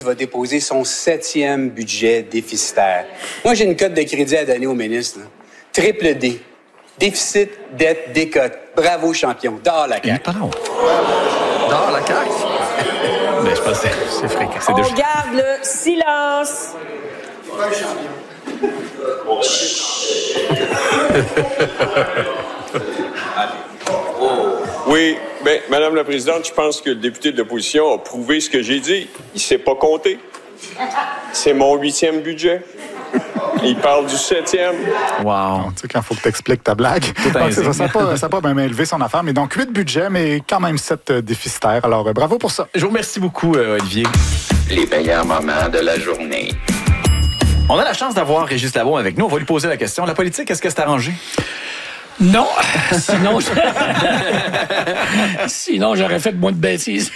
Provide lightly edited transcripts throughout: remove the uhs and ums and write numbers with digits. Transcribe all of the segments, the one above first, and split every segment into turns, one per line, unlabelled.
va déposer son 7e budget déficitaire. Moi, j'ai une cote de crédit à donner au ministre. Là. Triple D. Déficit, dette, décote. Bravo, champion. Dehors la CAQ.
Pardon. Dehors la CAQ? Ben, je pense que c'est fréquent.
On garde le silence.
Oui, bien, Madame la Présidente, je pense que le député de l'opposition a prouvé ce que j'ai dit. Il ne sait pas compter. C'est mon 8e budget. Il parle du 7e.
Wow.
Tu sais, quand il faut que tu expliques ta blague. Donc, ça n'a pas bien élevé son affaire, mais donc 8 budgets, mais quand même 7 déficitaires. Alors, bravo pour ça.
Je vous remercie beaucoup, Olivier.
Les meilleurs moments de la journée.
On a la chance d'avoir Régis Labaume avec nous. On va lui poser la question. La politique, est-ce que c'est arrangé?
Non, sinon j'aurais fait moins de bêtises.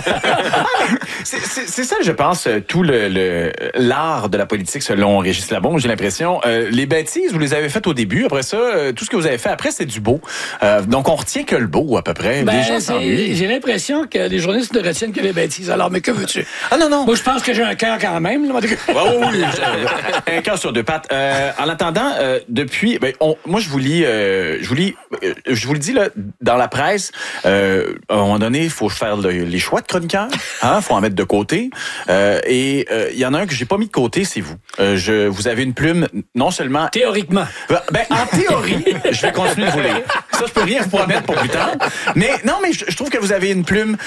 C'est ça, je pense, tout l'art de la politique selon Régis Labaume, j'ai l'impression. Les bêtises, vous les avez faites au début. Après ça, tout ce que vous avez fait après, c'est du beau. Donc, on retient que le beau, à peu près. Les gens s'ennuient.
J'ai l'impression que les journalistes ne retiennent que les bêtises. Alors, mais que veux-tu?
Ah non.
Moi, je pense que j'ai un cœur quand même.
Oui, un cœur sur deux pattes. En attendant, depuis... moi, je vous le dis, là, dans la presse, à un moment donné, il faut faire les choix de chroniqueurs. Il faut en mettre de côté. Et il y en a un que j'ai pas mis de côté, c'est vous. Vous avez une plume, non seulement...
Théoriquement.
En théorie, je vais continuer de vous lire. Ça, je peux rien vous promettre pour plus tard. Mais non, mais je trouve que vous avez une plume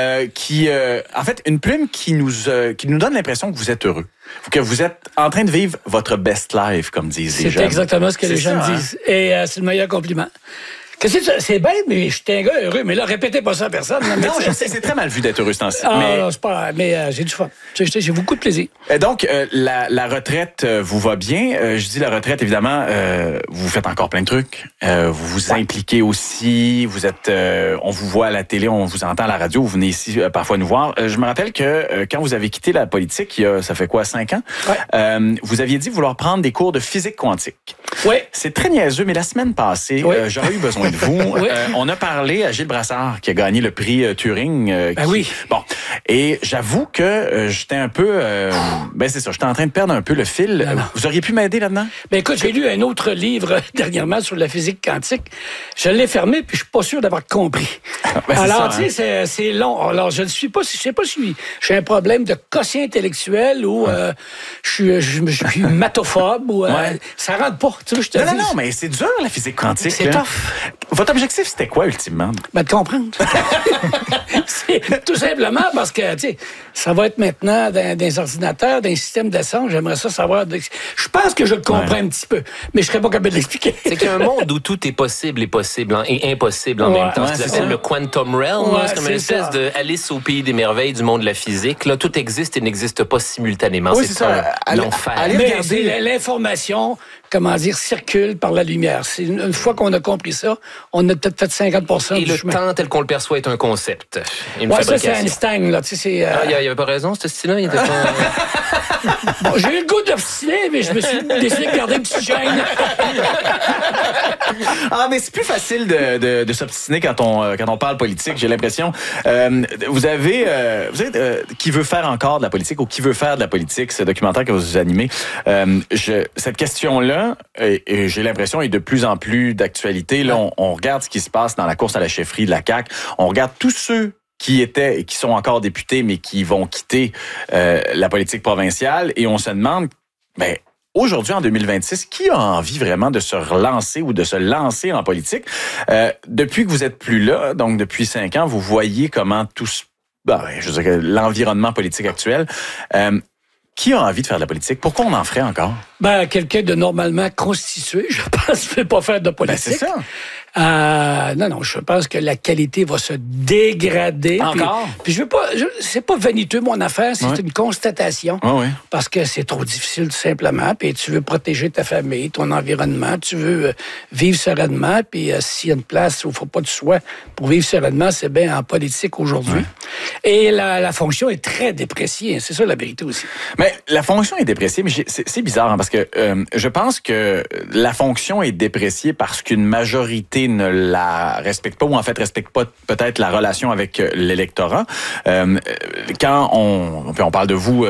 une plume qui nous donne l'impression que vous êtes heureux. Que vous êtes en train de vivre votre best life, comme disent les jeunes.
C'est exactement ce que les jeunes disent. Et c'est le meilleur compliment. C'est bête, mais je suis un gars heureux. Mais là, répétez pas ça à personne. Là,
non, je sais, c'est très mal vu d'être heureux ce temps-ci.
Non, c'est pas... Mais j'ai du fun. J'ai beaucoup de plaisir.
Et donc, la retraite vous va bien. Je dis la retraite, évidemment, vous faites encore plein de trucs. Vous vous impliquez aussi. Vous êtes... on vous voit à la télé, on vous entend à la radio. Vous venez ici parfois nous voir. Je me rappelle que quand vous avez quitté la politique, ça fait quoi, 5 ans? Ouais. Vous aviez dit vouloir prendre des cours de physique quantique.
Oui.
C'est très niaiseux, mais la semaine passée, j'aurais eu besoin de vous. On a parlé à Gilles Brassard, qui a gagné le prix Turing.
Oui.
Bon. Et j'avoue que j'étais un peu... c'est ça, j'étais en train de perdre un peu le fil. Non. Vous auriez pu m'aider là-dedans?
Écoute, j'ai lu un autre livre dernièrement sur la physique quantique. Je l'ai fermé, puis je suis pas sûr d'avoir compris. Alors, tu sais, c'est long. Alors, je ne sais pas si j'ai un problème de quotient intellectuel ou je suis matophobe ou ça rentre pas. Tu sais, je te dis.
Non, mais c'est dur, la physique quantique.
C'est tough.
Votre objectif, c'était quoi, ultimement?
De comprendre. C'est tout simplement parce que, tu sais, ça va être maintenant dans des ordinateurs, dans un système d'essence. J'aimerais ça savoir. Je pense que je le comprends un petit peu, mais je serais pas capable de l'expliquer.
C'est qu'il y a un monde où tout est possible et impossible en même temps. Ce qu'ils appellent le quantum realm. C'est comme une espèce de Alice au pays des merveilles du monde de la physique. Là, tout existe et n'existe pas simultanément.
Oui,
c'est ça. L'enfer.
L'information, circule par la lumière. Une fois qu'on a compris ça, on a peut-être fait 50%
et
du chemin.
Et le temps tel qu'on le perçoit est un concept.
Ça, c'est Einstein, là. Tu sais,
il avait pas raison, ce style-là. Il était pas...
j'ai eu le goût d'obstiner, mais je me suis décidé de garder une petite chaîne.
Mais c'est plus facile de s'obstiner quand on parle politique, j'ai l'impression. Vous avez qui veut faire encore de la politique ou qui veut faire de la politique, ce documentaire que vous animez. Cette question-là, et j'ai l'impression, est de plus en plus d'actualité. Là, on regarde ce qui se passe dans la course à la chefferie de la CAQ. On regarde tous ceux qui étaient et qui sont encore députés, mais qui vont quitter la politique provinciale. Et on se demande, aujourd'hui, en 2026, qui a envie vraiment de se relancer ou de se lancer en politique? Depuis que vous êtes plus là, donc depuis 5 ans, vous voyez comment l'environnement politique actuel... qui a envie de faire de la politique? Pourquoi on en ferait encore?
Quelqu'un de normalement constitué, je pense, ne veut pas faire de politique.
C'est ça.
Non, je pense que la qualité va se dégrader.
Encore?
Puis je veux pas, c'est pas vaniteux mon affaire, c'est une constatation. Parce que c'est trop difficile tout simplement. Puis tu veux protéger ta famille, ton environnement, tu veux vivre sereinement. Puis s'il y a une place où il faut pas de soi pour vivre sereinement, c'est bien en politique aujourd'hui. Et la fonction est très dépréciée. C'est ça la vérité aussi.
Mais la fonction est dépréciée, mais c'est bizarre parce que je pense que la fonction est dépréciée parce qu'une majorité majorité ne la respecte pas, ou en fait respecte pas peut-être la relation avec l'électorat. Quand on parle de vous,